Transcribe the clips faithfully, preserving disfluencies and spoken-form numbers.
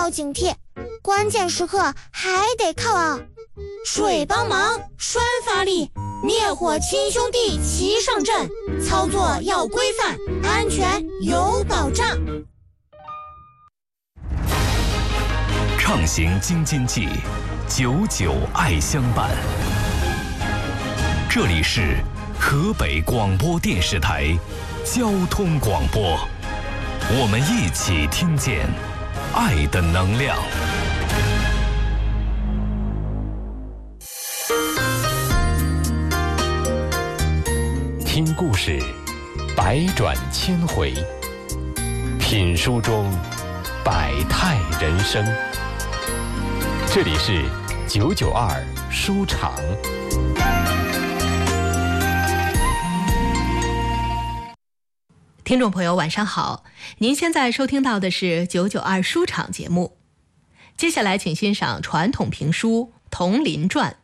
要警惕，关键时刻还得靠啊！ 水帮忙，栓发力，灭火亲兄弟齐上阵，操作要规范，安全有保障。 畅行京津冀，久久爱相伴。这里是河北广播电视台交通广播，我们一起听见爱的能量。听故事，百转千回；品书中，百态人生。这里是九九二书场。 听众朋友晚上好，您现在收听到的是九九二书场节目，接下来请欣赏传统评书《铜林传》。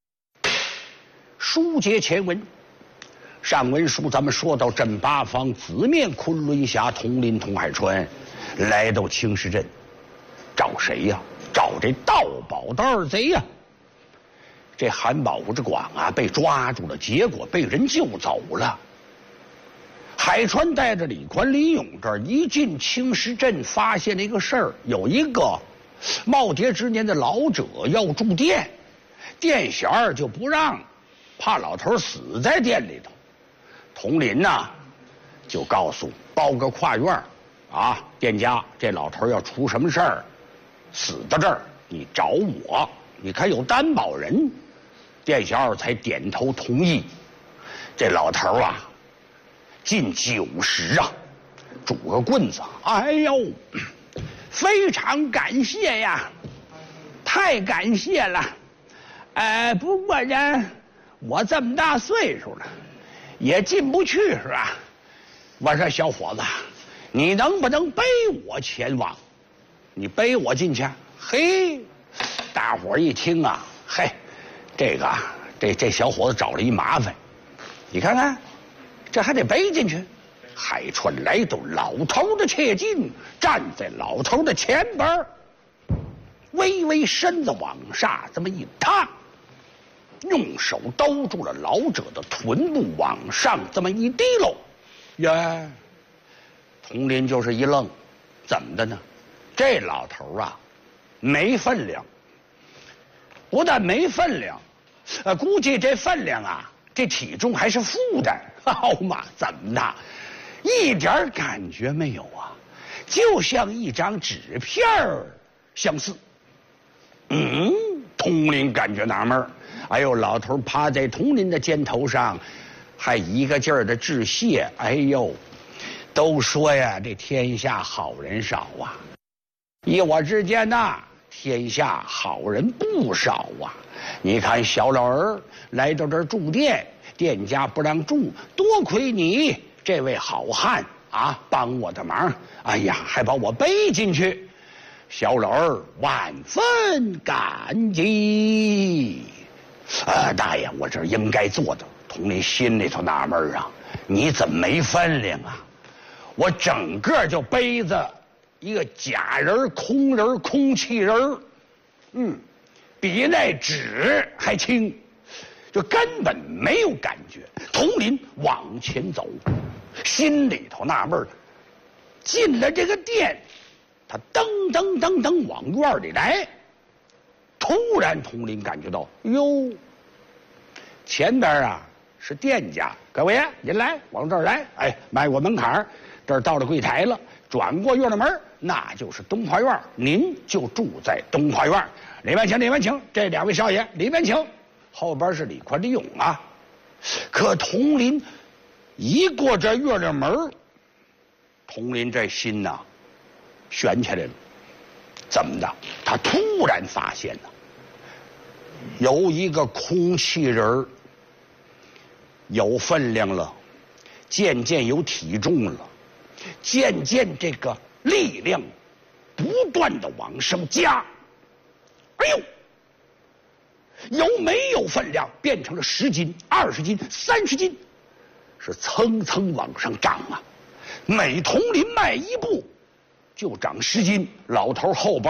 书接前文，上文书咱们说到镇八方紫面昆仑峡铜林铜海川来到青石镇，找谁呀？找这盗宝的二贼呀！这韩宝之广啊被抓住了，结果被人救走了。海川带着李宽、李勇这儿一进青石镇，发现了一个事儿，有一个耄耋之年的老者要住店，店小二就不让，怕老头死在店里头。铜林呐，就告诉包个跨院啊，店家这老头要出什么事儿，死到这儿你找我，你看有担保人。店小二才点头同意。这老头啊近九十啊，拄个棍子，哎呦，非常感谢呀，太感谢了。呃，不过呢，我这么大岁数了，也进不去是吧？我说小伙子，你能不能背我前往？你背我进去？嘿，大伙儿一听啊，嘿，这个这这小伙子找了一麻烦，你看看。这还得背进去。海川来到老头的切近，站在老头的前边，微微身子往下这么一踏，用手兜住了老者的臀部，往上这么一提溜。呀，铜林就是一愣，怎么的呢？这老头啊没分量，不但没分量，呃，估计这分量啊，这体重还是负的。好嘛，怎么的？一点感觉没有啊，就像一张纸片儿相似。嗯，铜林感觉纳闷儿。哎呦，老头趴在铜林的肩头上，还一个劲儿的致谢。哎呦，都说呀，这天下好人少啊，依我之见呐，天下好人不少啊。你看小老儿来到这儿住店，店家不让住，多亏你这位好汉啊，帮我的忙。哎呀，还把我背进去，小老儿万分感激。呃，大爷，我这应该做的。铜林心里头纳闷啊，你怎么没分量啊？我整个就背着一个假人、空人、空气人，嗯，比那纸还轻。就根本没有感觉。铜林往前走，心里头纳闷，进了这个店，他噔噔噔噔往院里来。突然，铜林感觉到，哟，前边啊是店家，各位您来，往这儿来，哎，迈过门槛，这儿到了柜台了，转过院的门，那就是东华院，您就住在东华院。里面请，里面请，这两位少爷里面请。后边是李宽、李勇啊，可铜林一过这月亮门，铜林这心呐、啊、悬起来了。怎么的？他突然发现呢，有一个空气人有分量了，渐渐有体重了，渐渐这个力量不断的往上加。哎呦！有没有分量变成了十斤、二十斤、三十斤，是蹭蹭往上涨啊！每铜林迈一步，就长十斤。老头后边